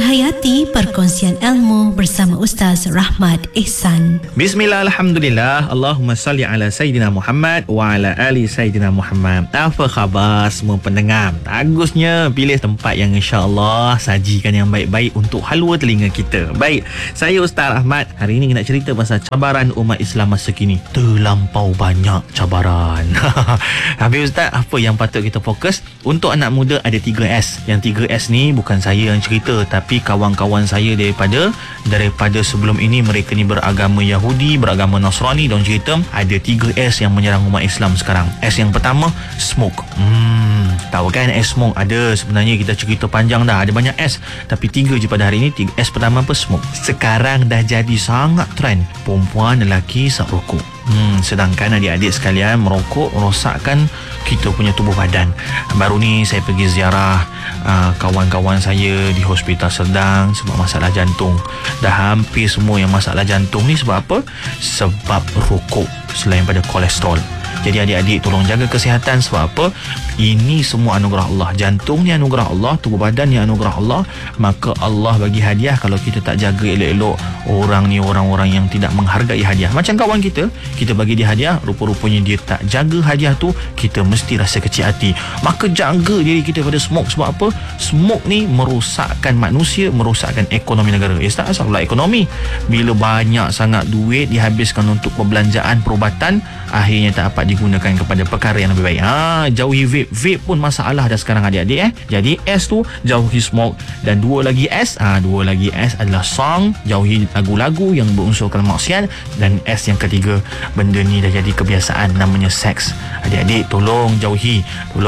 Hayati perkongsian ilmu bersama Ustaz Rahmat Ihsan. Bismillah, alhamdulillah. Allahumma salli ala Sayyidina Muhammad wa ala ali Sayyidina Muhammad. Apa khabar semua pendengar? Bagusnya pilih tempat yang insya-Allah sajikan yang baik-baik untuk halwa telinga kita. Baik, saya Ustaz Rahmat. Hari ini nak cerita pasal cabaran umat Islam masa kini. Terlampau banyak cabaran. Habis Ustaz, apa yang patut kita fokus? Untuk anak muda ada 3S. Yang 3S ni bukan saya yang cerita, tapi kawan-kawan saya daripada sebelum ini, mereka ni beragama Yahudi, beragama Nasrani, dan cerita ada 3S yang menyerang umat Islam sekarang. S yang pertama, smoke. Tahu kan S smoke ada, sebenarnya kita cerita panjang dah, ada banyak S, tapi 3 je pada hari ini. 3 S pertama apa? Smoke. Sekarang dah jadi sangat trend perempuan lelaki isap rokok. Sedangkan adik-adik sekalian, merokok rosakkan kita punya tubuh badan. Baru ni saya pergi ziarah kawan-kawan saya di Hospital Serdang sebab masalah jantung. Dah hampir semua yang masalah jantung ni sebab apa? Sebab rokok, selain pada kolesterol. Jadi adik-adik tolong jaga kesihatan. Sebab apa? Ini semua anugerah Allah. Jantung ni anugerah Allah, tubuh badan ni anugerah Allah. Maka Allah bagi hadiah. Kalau kita tak jaga elok-elok, orang ni orang-orang yang tidak menghargai hadiah. Macam kawan kita bagi dia hadiah, rupa-rupanya dia tak jaga hadiah tu, kita mesti rasa kecil hati. Maka jaga diri kita pada smoke. Sebab apa? Smoke ni merosakkan manusia, merosakkan ekonomi negara. Tak masalah ekonomi. Bila banyak sangat duit dihabiskan untuk perbelanjaan perubatan, akhirnya tak dapat digunakan kepada perkara yang lebih baik. Jauhi vape. Vape pun masalah dah sekarang adik-adik. Jadi S tu jauhi smoke. Dan dua lagi S adalah song, jauhi lagu-lagu yang berunsurkan maksiat. Dan S yang ketiga, benda ni dah jadi kebiasaan, namanya seks. Adik-adik tolong jauhi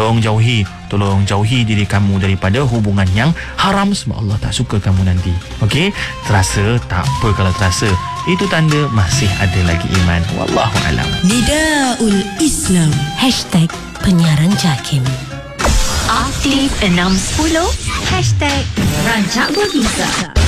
diri kamu daripada hubungan yang haram, sebab Allah tak suka kamu nanti. Okey, terasa tak apa kalau terasa, itu tanda masih ada lagi iman. Wallahu alam. Nidaul Islam #penyiaran JAKIM. Aktif 610 #Rancak Berbisa.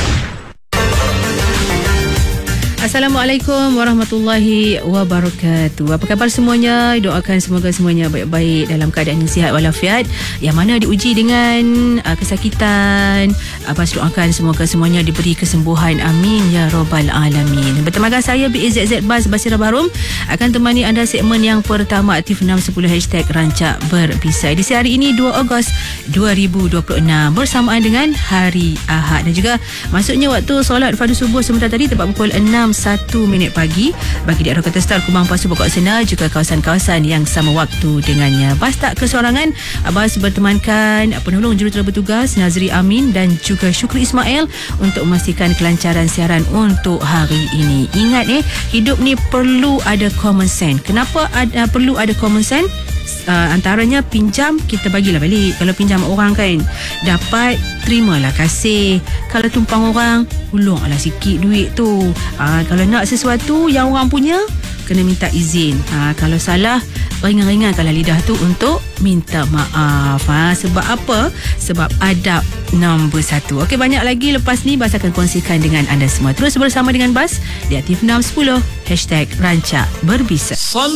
Assalamualaikum warahmatullahi wabarakatuh. Apa khabar semuanya? Doakan semoga semuanya baik-baik, dalam keadaan yang sihat walafiat. Yang mana diuji dengan kesakitan, Abas doakan semoga semuanya diberi kesembuhan. Amin ya rabbal alamin. Bertemakan saya BAZZ Bas Basira Baharum akan temani anda segmen yang pertama Aktif 610 #Rancak Berbisa. Edisi hari ini 2 Ogos 2026 bersamaan dengan hari Ahad, dan juga masuknya waktu solat fardu subuh sebentar tadi tepat pukul 6:01 pagi bagi daerah Kota Star, Kubang, Pasu, Pokok Sena, juga kawasan-kawasan yang sama waktu dengannya. Bas tak kesorangan, Abas bertemankan penolong juruterus bertugas Nazri Amin dan juga Syukri Ismail untuk memastikan kelancaran siaran untuk hari ini. Ingat hidup ni perlu ada common sense. Kenapa perlu ada common sense? Antaranya pinjam, kita bagilah balik. Kalau pinjam orang kan, dapat terimalah kasih. Kalau tumpang orang, ulunglah sikit duit tu. Kalau nak sesuatu yang orang punya, kena minta izin. Kalau salah, ringan-ringankanlah lidah tu untuk minta maaf. Sebab apa? Sebab adab nombor 1. Okey, banyak lagi lepas ni Bas akan kongsikan dengan anda semua. Terus bersama dengan Bas di Aktif 610 #Rancak Berbisa.